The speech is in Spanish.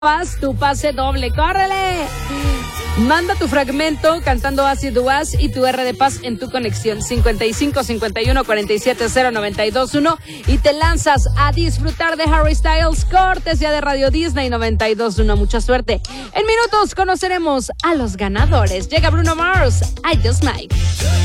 tu pase doble. ¡Córrele! Manda tu fragmento cantando Acid Was y tu R de paz en tu conexión 55 51 47 0921 y te lanzas a disfrutar de Harry Styles, cortesía de Radio Disney 92.1. Mucha suerte. En minutos conoceremos a los ganadores. Llega Bruno Mars, I Just Might.